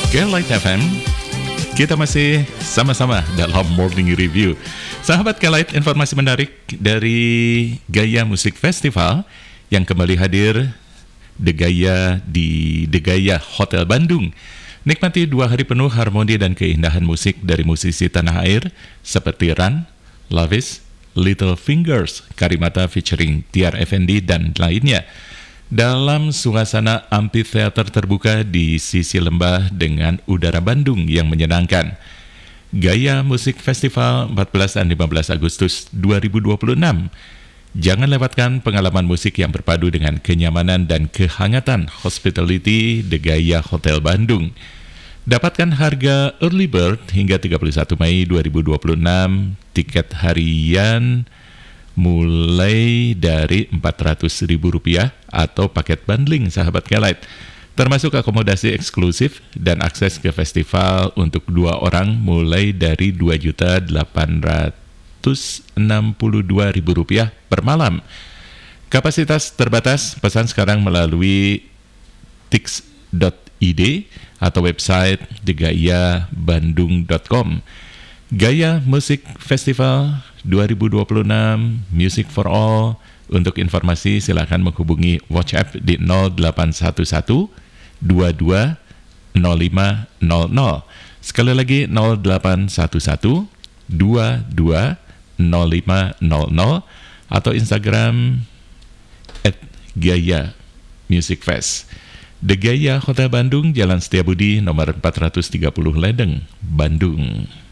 Light FM. Kita masih sama-sama dalam Morning Review. Sahabat Light, informasi menarik dari Gaya Musik Festival yang kembali hadir The Gaya di The Gaya Hotel Bandung. Nikmati 2 hari penuh harmoni dan keindahan musik dari musisi tanah air seperti Ran, Lavis, Little Fingers, Karimata featuring Tiar Effendi dan lainnya. Dalam suasana amphitheater terbuka di sisi lembah dengan udara Bandung yang menyenangkan. Gaya Musik Festival 14 dan 15 Agustus 2026. Jangan lewatkan pengalaman musik yang berpadu dengan kenyamanan dan kehangatan hospitality The Gaya Hotel Bandung. Dapatkan harga early bird hingga 31 Mei 2026, tiket harian mulai dari Rp400.000 atau paket bundling sahabat Light, termasuk akomodasi eksklusif dan akses ke festival untuk 2 orang mulai dari Rp2.862.000 per malam. Kapasitas terbatas, pesan sekarang melalui tix.id atau website thegayabandung.com. Gaya Musik Festival 2026 Music for All. Untuk informasi silakan menghubungi WhatsApp di 0811 22 0500. Sekali lagi 0811 22 0500 atau Instagram @Gaya Music Fest. The Gaya Hotel Bandung, Jalan Setiabudi, nomor 430 Ledeng, Bandung.